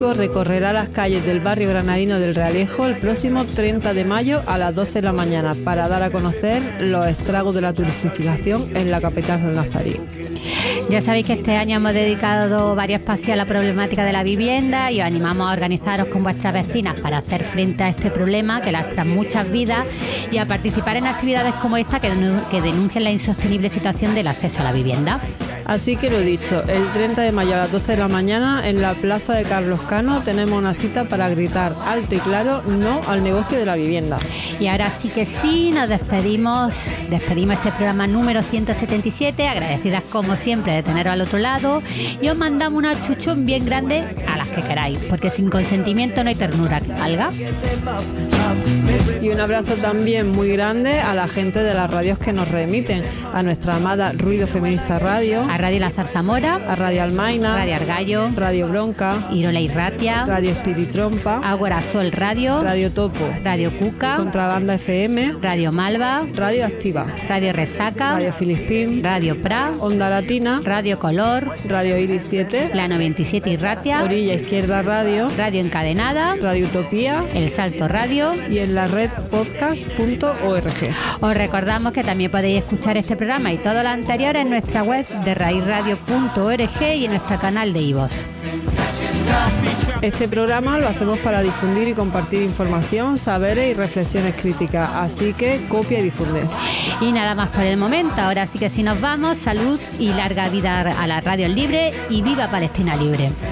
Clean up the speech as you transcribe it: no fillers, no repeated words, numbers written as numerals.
recorrerá las calles del barrio granadino del Realejo el próximo 30 de mayo a las 12 de la mañana para dar a conocer los estragos de la turistificación en la capital del nazarí. Ya sabéis que este año hemos dedicado varios espacios a la problemática de la vivienda y os animamos a organizaros con vuestras vecinas para hacer frente a este problema que lastra muchas vidas y a participar en actividades como esta que denuncian la insostenible situación del acceso a la vivienda. Así que lo dicho, el 30 de mayo a las 12 de la mañana en la plaza de Carlos Cano tenemos una cita para gritar alto y claro no al negocio de la vivienda. Y ahora sí que sí, nos despedimos este programa número 177, agradecidas como siempre de teneros al otro lado y os mandamos una chuchón bien grande a las que queráis, porque sin consentimiento no hay ternura que valga. Y un abrazo también muy grande a la gente de las radios que nos remiten, a nuestra amada Ruido Feminista Radio, a Radio La Zarzamora, a Radio Almaina, Radio Argallo, Radio Bronca, Irola y Ratia, Radio Espiritrompa, Ágora Sol Radio, Radio Topo, Radio Cuca, Contrabanda FM, Radio Malva, Radio Activa, Radio Resaca, Radio Filispín, Radio Pra, Onda Latina, Radio Color, Radio Iris 7, La 97 y Ratia, Orilla Izquierda Radio, Radio Encadenada, Radio Utopía, El Salto Radio y en la red podcast.org. Os recordamos que también podéis escuchar este programa y todo lo anterior en nuestra web de raizradio.org y en nuestro canal de iVoox. Este programa lo hacemos para difundir y compartir información, saberes y reflexiones críticas, así que copia y difunde. Y nada más por el momento, ahora sí que sí nos vamos, salud y larga vida a la radio libre y viva Palestina libre.